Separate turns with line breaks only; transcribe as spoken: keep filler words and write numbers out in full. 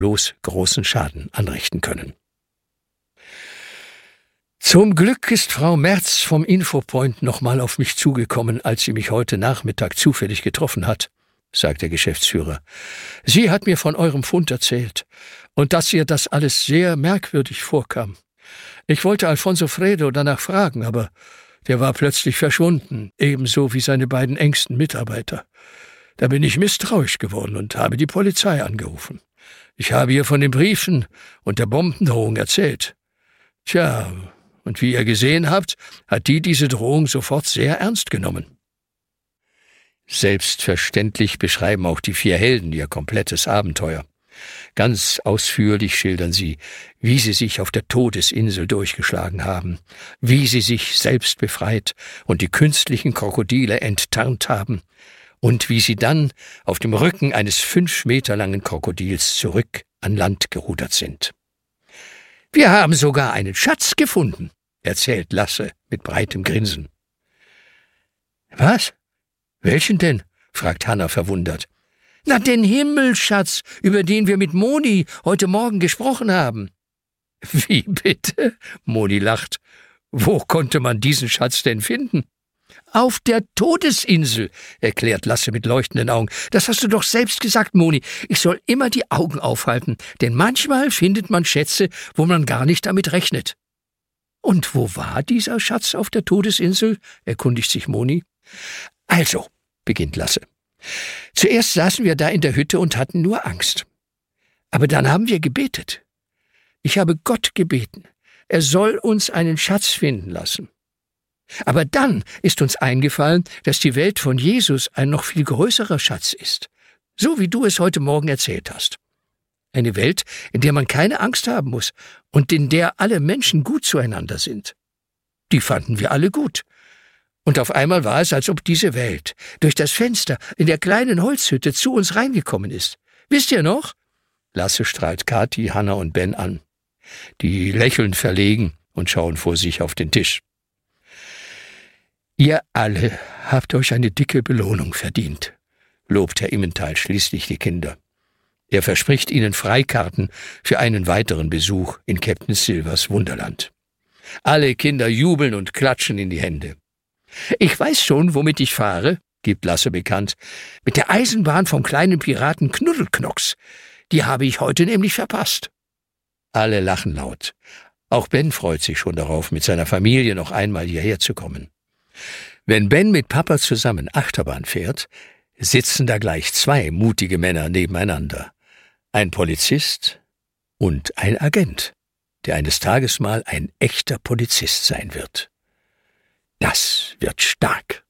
bloß großen Schaden anrichten können. Zum Glück ist Frau Merz vom Infopoint nochmal auf mich zugekommen, als sie mich heute Nachmittag zufällig getroffen hat, sagt der Geschäftsführer. Sie hat mir von eurem Fund erzählt und dass ihr das alles sehr merkwürdig vorkam. Ich wollte Alfonso Fredo danach fragen, aber der war plötzlich verschwunden, ebenso wie seine beiden engsten Mitarbeiter. Da bin ich misstrauisch geworden und habe die Polizei angerufen. Ich habe ihr von den Briefen und der Bombendrohung erzählt. Tja, und wie ihr gesehen habt, hat die diese Drohung sofort sehr ernst genommen. Selbstverständlich beschreiben auch die vier Helden ihr komplettes Abenteuer. Ganz ausführlich schildern sie, wie sie sich auf der Todesinsel durchgeschlagen haben, wie sie sich selbst befreit und die künstlichen Krokodile enttarnt haben und wie sie dann auf dem Rücken eines fünf Meter langen Krokodils zurück an Land gerudert sind. »Wir haben sogar einen Schatz gefunden«, erzählt Lasse mit breitem Grinsen. »Was? Welchen denn?« fragt Hanna verwundert. »Na, den Himmelschatz, über den wir mit Moni heute Morgen gesprochen haben.« »Wie bitte?« Moni lacht. »Wo konnte man diesen Schatz denn finden?« »Auf der Todesinsel«, erklärt Lasse mit leuchtenden Augen. »Das hast du doch selbst gesagt, Moni. Ich soll immer die Augen aufhalten, denn manchmal findet man Schätze, wo man gar nicht damit rechnet.« »Und wo war dieser Schatz auf der Todesinsel?« erkundigt sich Moni. »Also«, beginnt Lasse. »Zuerst saßen wir da in der Hütte und hatten nur Angst. Aber dann haben wir gebetet. Ich habe Gott gebeten, er soll uns einen Schatz finden lassen. Aber dann ist uns eingefallen, dass die Welt von Jesus ein noch viel größerer Schatz ist, so wie du es heute Morgen erzählt hast. Eine Welt, in der man keine Angst haben muss und in der alle Menschen gut zueinander sind. Die fanden wir alle gut. Und auf einmal war es, als ob diese Welt durch das Fenster in der kleinen Holzhütte zu uns reingekommen ist. Wisst ihr noch?« Lasse strahlt Kathi, Hanna und Ben an. Die lächeln verlegen und schauen vor sich auf den Tisch. »Ihr alle habt euch eine dicke Belohnung verdient«, lobt Herr Immenthal schließlich die Kinder. Er verspricht ihnen Freikarten für einen weiteren Besuch in Captain Silvers Wunderland. Alle Kinder jubeln und klatschen in die Hände. »Ich weiß schon, womit ich fahre«, gibt Lasse bekannt. »Mit der Eisenbahn vom kleinen Piraten Knuddelknocks. Die habe ich heute nämlich verpasst.« Alle lachen laut. Auch Ben freut sich schon darauf, mit seiner Familie noch einmal hierher zu kommen. Wenn Ben mit Papa zusammen Achterbahn fährt, sitzen da gleich zwei mutige Männer nebeneinander. Ein Polizist und ein Agent, der eines Tages mal ein echter Polizist sein wird. Das wird stark.